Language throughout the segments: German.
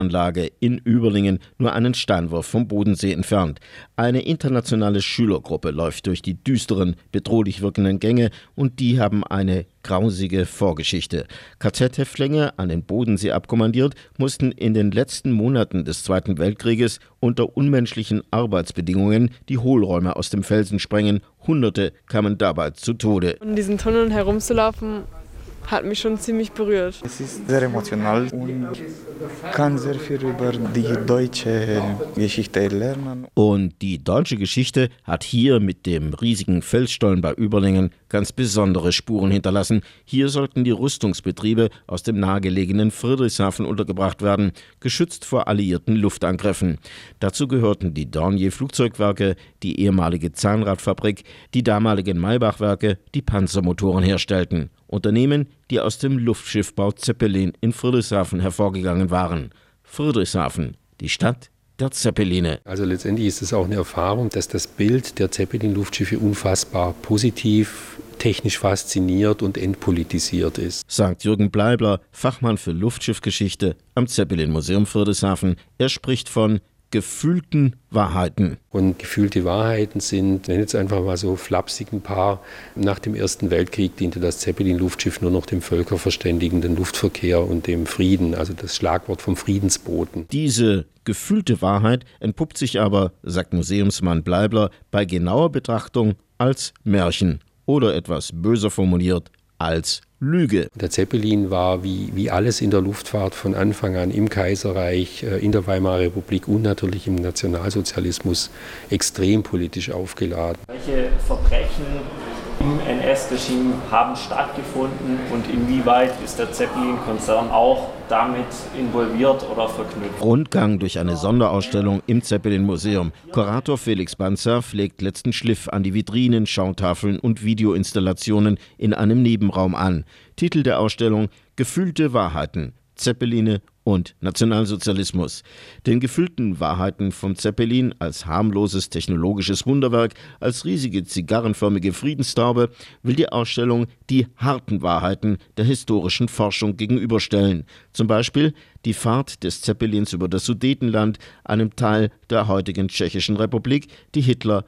Anlage in Überlingen, nur einen Steinwurf vom Bodensee entfernt. Eine internationale Schülergruppe läuft durch die düsteren, bedrohlich wirkenden Gänge und die haben eine grausige Vorgeschichte. KZ-Häftlinge, an den Bodensee abkommandiert, mussten in den letzten Monaten des Zweiten Weltkrieges unter unmenschlichen Arbeitsbedingungen die Hohlräume aus dem Felsen sprengen. Hunderte kamen dabei zu Tode. In diesen Tunneln herumzulaufen, hat mich schon ziemlich berührt. Es ist sehr emotional und kann sehr viel über die deutsche Geschichte lernen. Und die deutsche Geschichte hat hier mit dem riesigen Felsstollen bei Überlingen ganz besondere Spuren hinterlassen. Hier sollten die Rüstungsbetriebe aus dem nahegelegenen Friedrichshafen untergebracht werden, geschützt vor alliierten Luftangriffen. Dazu gehörten die Dornier-Flugzeugwerke, die ehemalige Zahnradfabrik, die damaligen Maybach-Werke, die Panzermotoren herstellten. Unternehmen, die aus dem Luftschiffbau Zeppelin in Friedrichshafen hervorgegangen waren. Friedrichshafen, die Stadt der Zeppeline. Also letztendlich ist es auch eine Erfahrung, dass das Bild der Zeppelin-Luftschiffe unfassbar positiv, technisch fasziniert und entpolitisiert ist. Sagt Jürgen Bleibler, Fachmann für Luftschiffgeschichte am Zeppelin-Museum Friedrichshafen. Er spricht von gefühlten Wahrheiten. Und gefühlte Wahrheiten sind, wenn jetzt einfach mal so flapsig ein paar, nach dem Ersten Weltkrieg diente das Zeppelin-Luftschiff nur noch dem völkerverständigenden Luftverkehr und dem Frieden, also das Schlagwort vom Friedensboten. Diese gefühlte Wahrheit entpuppt sich aber, sagt Museumsmann Bleibler, bei genauer Betrachtung als Märchen oder etwas böser formuliert als Lüge. Der Zeppelin war wie alles in der Luftfahrt von Anfang an im Kaiserreich, in der Weimarer Republik und natürlich im Nationalsozialismus extrem politisch aufgeladen. Welche Verbrechen im NS-Regime haben stattgefunden und inwieweit ist der Zeppelin-Konzern auch damit involviert oder verknüpft? Rundgang durch eine Sonderausstellung im Zeppelin-Museum. Kurator Felix Banzer legt letzten Schliff an die Vitrinen, Schautafeln und Videoinstallationen in einem Nebenraum an. Titel der Ausstellung: Gefühlte Wahrheiten, Zeppeline und Nationalsozialismus. Den gefühlten Wahrheiten von Zeppelin als harmloses technologisches Wunderwerk, als riesige zigarrenförmige Friedenstaube, will die Ausstellung die harten Wahrheiten der historischen Forschung gegenüberstellen. Zum Beispiel die Fahrt des Zeppelins über das Sudetenland, einem Teil der heutigen Tschechischen Republik, die Hitler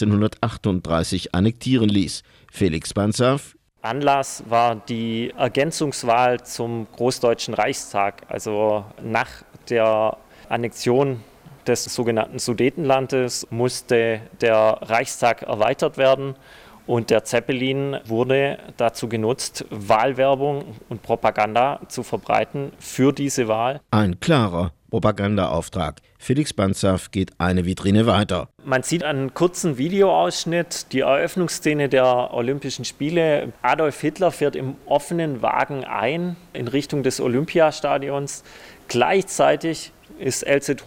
1938 annektieren ließ. Felix Banzer: Anlass war die Ergänzungswahl zum Großdeutschen Reichstag. Also nach der Annexion des sogenannten Sudetenlandes musste der Reichstag erweitert werden und der Zeppelin wurde dazu genutzt, Wahlwerbung und Propaganda zu verbreiten für diese Wahl. Ein klarer Propagandaauftrag. Felix Banzer geht eine Vitrine weiter. Man sieht einen kurzen Videoausschnitt, die Eröffnungsszene der Olympischen Spiele. Adolf Hitler fährt im offenen Wagen ein in Richtung des Olympiastadions. Gleichzeitig ist LZ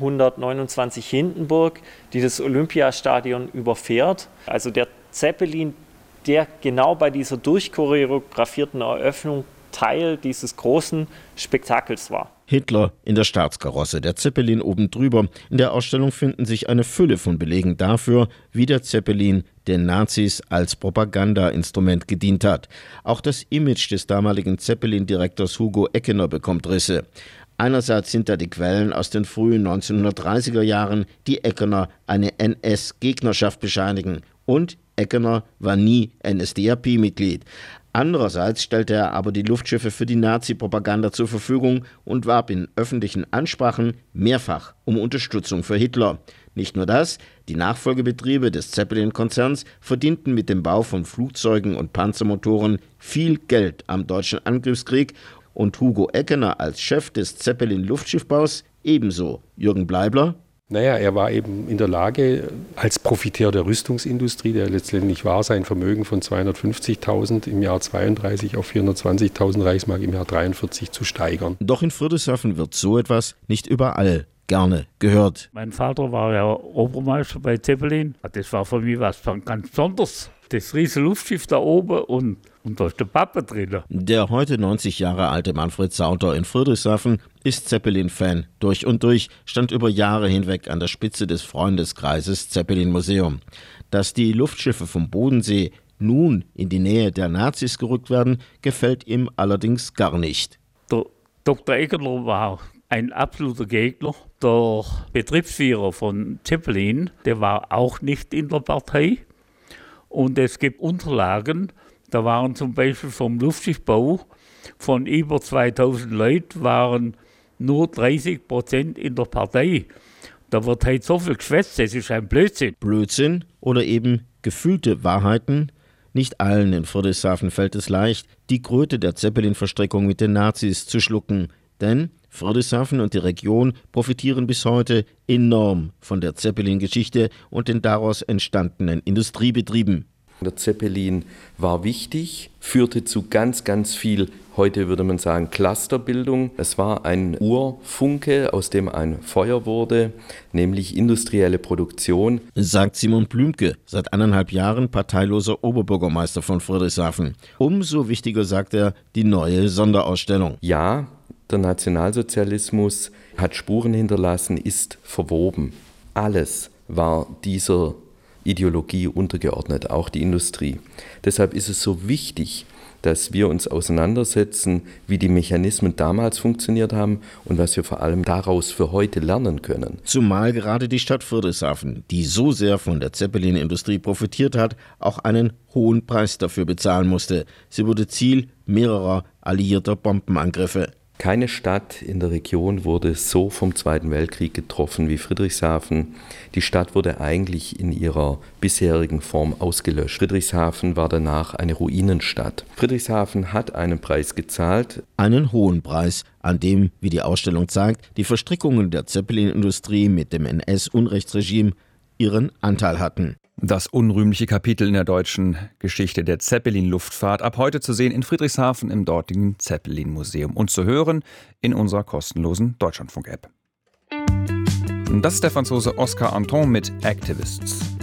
129 Hindenburg, die das Olympiastadion überfährt. Also der Zeppelin, der genau bei dieser durchchoreografierten Eröffnung Teil dieses großen Spektakels war. Hitler in der Staatskarosse, der Zeppelin oben drüber. In der Ausstellung finden sich eine Fülle von Belegen dafür, wie der Zeppelin den Nazis als Propagandainstrument gedient hat. Auch das Image des damaligen Zeppelin-Direktors Hugo Eckener bekommt Risse. Einerseits sind da die Quellen aus den frühen 1930er Jahren, die Eckener eine NS-Gegnerschaft bescheinigen. Und Eckener war nie NSDAP-Mitglied. Andererseits stellte er aber die Luftschiffe für die Nazi-Propaganda zur Verfügung und warb in öffentlichen Ansprachen mehrfach um Unterstützung für Hitler. Nicht nur das, die Nachfolgebetriebe des Zeppelin-Konzerns verdienten mit dem Bau von Flugzeugen und Panzermotoren viel Geld am deutschen Angriffskrieg und Hugo Eckener als Chef des Zeppelin-Luftschiffbaus ebenso. Jürgen Bleibler: Naja, er war eben in der Lage, als Profiteur der Rüstungsindustrie, der letztendlich war, sein Vermögen von 250.000 im Jahr 32 auf 420.000 Reichsmark im Jahr 43 zu steigern. Doch in Friedrichshafen wird so etwas nicht überall gerne gehört. Mein Vater war ja Obermeister bei Zeppelin. Das war für mich was ganz Besonderes. Das riesige Luftschiff da oben und da ist der Papa drin. Der heute 90 Jahre alte Manfred Sauter in Friedrichshafen ist Zeppelin-Fan durch und durch, stand über Jahre hinweg an der Spitze des Freundeskreises Zeppelin-Museum. Dass die Luftschiffe vom Bodensee nun in die Nähe der Nazis gerückt werden, gefällt ihm allerdings gar nicht. Der Dr. Eckener war ein absoluter Gegner. Der Betriebsführer von Zeppelin, der war auch nicht in der Partei. Und es gibt Unterlagen, da waren zum Beispiel vom Luftschiffbau von über 2000 Leuten waren nur 30% in der Partei. Da wird heute so viel geschwätzt, das ist ein Blödsinn. Blödsinn oder eben gefühlte Wahrheiten? Nicht allen in Friedrichshafen fällt es leicht, die Kröte der Zeppelin-Verstrickung mit den Nazis zu schlucken. Denn Friedrichshafen und die Region profitieren bis heute enorm von der Zeppelin-Geschichte und den daraus entstandenen Industriebetrieben. Der Zeppelin war wichtig, führte zu ganz, ganz viel, heute würde man sagen, Clusterbildung. Es war ein Urfunke, aus dem ein Feuer wurde, nämlich industrielle Produktion. Sagt Simon Blümke, seit 1,5 Jahren parteiloser Oberbürgermeister von Friedrichshafen. Umso wichtiger, sagt er, die neue Sonderausstellung. Ja, der Nationalsozialismus hat Spuren hinterlassen, ist verwoben. Alles war dieser Ideologie untergeordnet, auch die Industrie. Deshalb ist es so wichtig, dass wir uns auseinandersetzen, wie die Mechanismen damals funktioniert haben und was wir vor allem daraus für heute lernen können. Zumal gerade die Stadt Friedrichshafen, die so sehr von der Zeppelin-Industrie profitiert hat, auch einen hohen Preis dafür bezahlen musste. Sie wurde Ziel mehrerer alliierter Bombenangriffe. Keine Stadt in der Region wurde so vom Zweiten Weltkrieg getroffen wie Friedrichshafen. Die Stadt wurde eigentlich in ihrer bisherigen Form ausgelöscht. Friedrichshafen war danach eine Ruinenstadt. Friedrichshafen hat einen Preis gezahlt. Einen hohen Preis, an dem, wie die Ausstellung zeigt, die Verstrickungen der Zeppelin-Industrie mit dem NS-Unrechtsregime ihren Anteil hatten. Das unrühmliche Kapitel in der deutschen Geschichte der Zeppelin-Luftfahrt, ab heute zu sehen in Friedrichshafen im dortigen Zeppelin-Museum und zu hören in unserer kostenlosen Deutschlandfunk-App. Das ist der Franzose Oscar Anton mit Activists.